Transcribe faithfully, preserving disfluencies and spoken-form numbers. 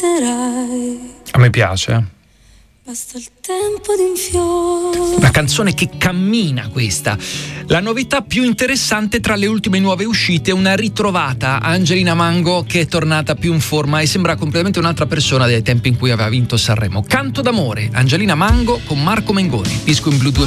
aspetterai. A me piace. Basta il tempo di un fiore. Una canzone che cammina questa. La novità più interessante tra le ultime nuove uscite è una ritrovata Angelina Mango, che è tornata più in forma e sembra completamente un'altra persona dei tempi in cui aveva vinto Sanremo. Canto d'amore, Angelina Mango con Marco Mengoni, disco in blu